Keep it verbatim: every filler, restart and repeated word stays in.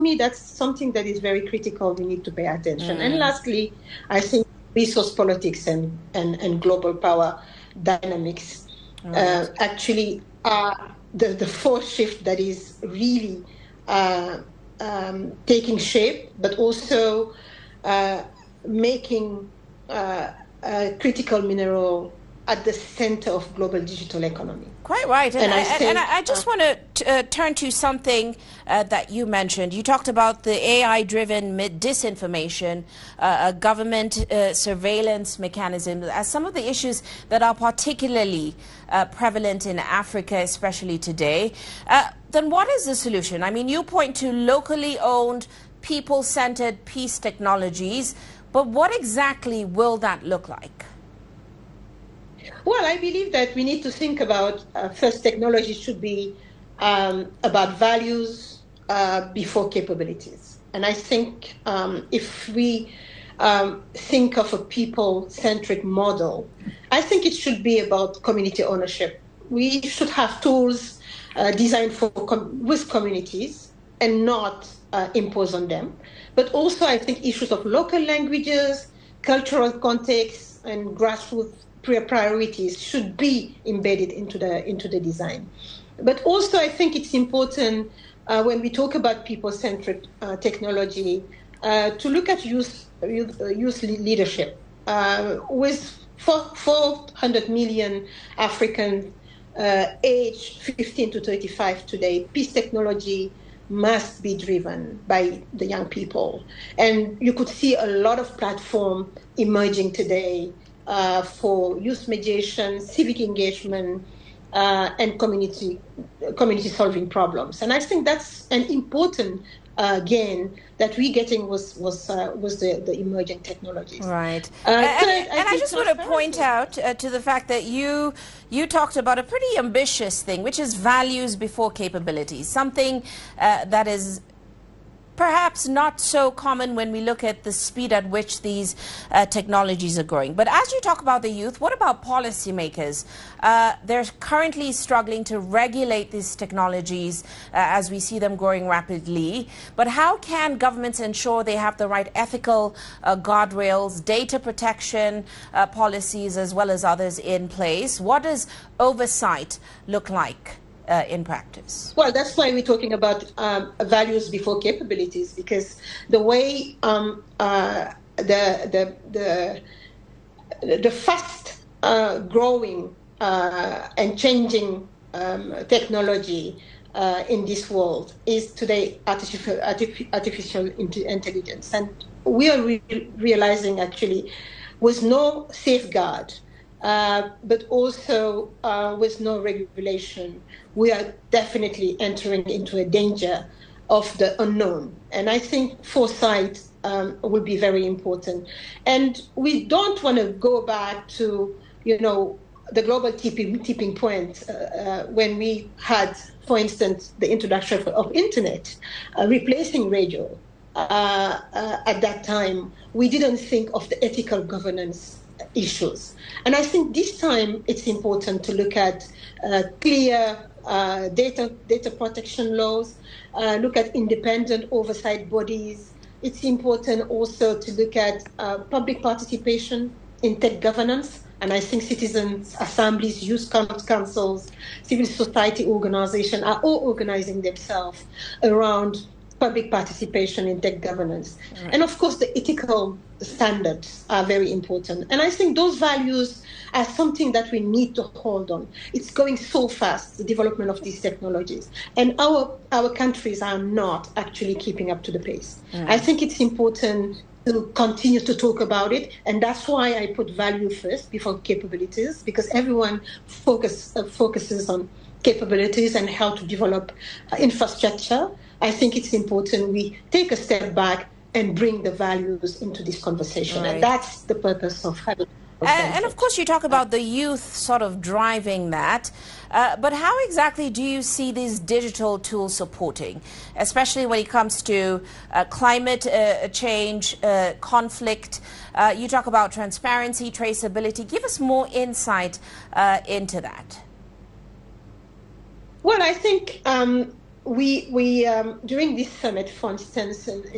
me, that's something that is very critical. We need to pay attention. Mm. And lastly, I think resource politics and, and, and global power dynamics right. uh, actually are the, the force shift that is really uh, um, taking shape, but also uh, making uh, a critical mineral at the center of global digital economy. Quite right. And, and, I, I, think, and I just uh, want to uh, turn to something uh, that you mentioned. You talked about the A I-driven disinformation, uh, a government uh, surveillance mechanism as some of the issues that are particularly uh, prevalent in Africa, especially today. Uh, then what is the solution? I mean, you point to locally owned, people-centered peace technologies, but what exactly will that look like? Well, I believe that we need to think about, uh, first, technology should be um, about values uh, before capabilities. And I think um, if we um, think of a people-centric model, I think it should be about community ownership. We should have tools uh, designed for com with communities and not uh, impose on them. But also, I think issues of local languages, cultural context, and grassroots priorities should be embedded into the into the design. But also, I think it's important uh, when we talk about people-centric uh, technology uh, to look at youth youth, youth leadership. Uh, with four hundred million Africans uh, aged fifteen to thirty-five today, peace technology must be driven by the young people. And you could see a lot of platforms emerging today Uh, for youth mediation, civic engagement, uh, and community community solving problems. And I think that's an important uh, gain that we're getting was was uh, was the, the emerging technologies. Right. Uh, and I, and I, I just want to point out uh, to the fact that you you talked about a pretty ambitious thing, which is values before capabilities, something uh, that is perhaps not so common when we look at the speed at which these uh, technologies are growing. But as you talk about the youth, what about policymakers? Uh, they're currently struggling to regulate these technologies uh, as we see them growing rapidly. But how can governments ensure they have the right ethical uh, guardrails, data protection uh, policies, as well as others in place? What does oversight look like Uh, in practice? Well, that's why we're talking about um, values before capabilities, because the way um, uh, the, the the the fast uh, growing uh, and changing um, technology uh, in this world is today artificial artificial intelligence, and we are re realizing actually with no safeguard. Uh, but also uh, with no regulation, we are definitely entering into a danger of the unknown. And I think foresight um, will be very important. And we don't want to go back to, you know, the global tipping, tipping point uh, uh, when we had, for instance, the introduction of, of internet, uh, replacing radio. Uh, uh, at that time, we didn't think of the ethical governance issues. And I think this time it's important to look at uh, clear uh, data data protection laws, uh, look at independent oversight bodies. It's important also to look at uh, public participation in tech governance. And I think citizens' assemblies, youth councils, civil society organizations are all organizing themselves around public participation in tech governance. Right. And of course, the ethical standards are very important. And I think those values are something that we need to hold on. It's going so fast, the development of these technologies. And our, our countries are not actually keeping up to the pace. Mm. I think it's important to continue to talk about it. And that's why I put value first before capabilities, because everyone focus, uh, focuses on capabilities and how to develop uh, infrastructure. I think it's important we take a step back and bring the values into this conversation. Right. And that's the purpose of having. And, and of course, you talk about the youth sort of driving that. Uh, but how exactly do you see these digital tools supporting, especially when it comes to uh, climate uh, change, uh, conflict? Uh, you talk about transparency, traceability. Give us more insight uh, into that. Well, I think um, we we um, during this summit, for instance, in,